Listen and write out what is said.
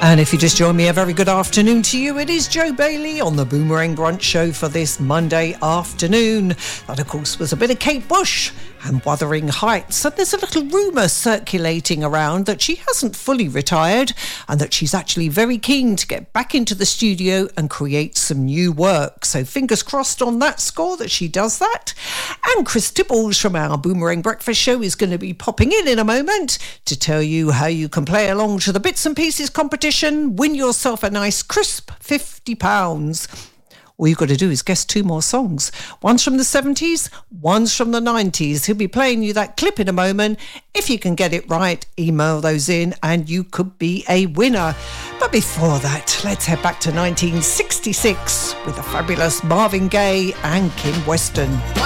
And if you just joined me, a very good afternoon to you. It is Joe Bailey on the Boomerang Brunch Show for this Monday afternoon. That, of course, was a bit of Kate Bush and Wuthering Heights. And there's a little rumour circulating around that she hasn't fully retired and that she's actually very keen to get back into the studio and create some new work. So fingers crossed on that score that she does that. And Chris Tibbles from our Boomerang Breakfast Show is going to be popping in a moment to tell you how you can play along to the Bits and Pieces competition. Win yourself a nice crisp £50. All you've got to do is guess two more songs. One's from the 70s, one's from the 90s. He'll be playing you that clip in a moment. If you can get it right, email those in and you could be a winner. But before that, let's head back to 1966 with the fabulous Marvin Gaye and Kim Weston.